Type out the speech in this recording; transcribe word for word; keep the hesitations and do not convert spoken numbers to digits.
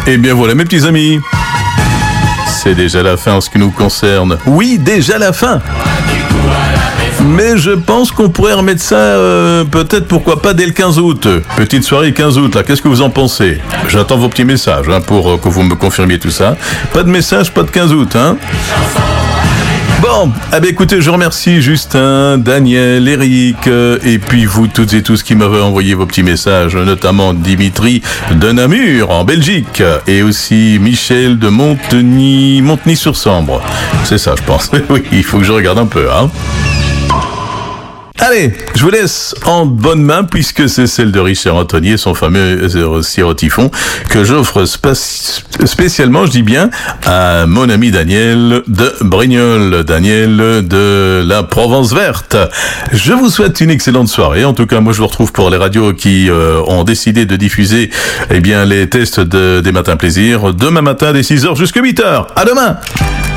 Eh bien voilà mes petits amis, c'est déjà la fin en ce qui nous concerne. Oui, déjà la fin. Mais je pense qu'on pourrait remettre ça, euh, peut-être, pourquoi pas, dès le quinze août. Petite soirée quinze août, là, qu'est-ce que vous en pensez? J'attends vos petits messages, hein, pour euh, que vous me confirmiez tout ça. Pas de message, pas de quinze août, hein. Bon, eh bien écoutez, je remercie Justin, Daniel, Eric, euh, et puis vous toutes et tous qui m'avez envoyé vos petits messages, notamment Dimitri de Namur, en Belgique, et aussi Michel de Monteny, Monteny-sur-Sambre. C'est ça, je pense. Oui, il faut que je regarde un peu, hein. Allez, je vous laisse en bonne main puisque c'est celle de Richard Anthony, son fameux sirotifon que j'offre spé- spécialement, je dis bien, à mon ami Daniel de Brignoles, Daniel de la Provence Verte. Je vous souhaite une excellente soirée. En tout cas, moi je vous retrouve pour les radios qui euh, ont décidé de diffuser eh bien les tests de, des Matins Plaisir demain matin dès six heures jusqu'à huit heures. À demain.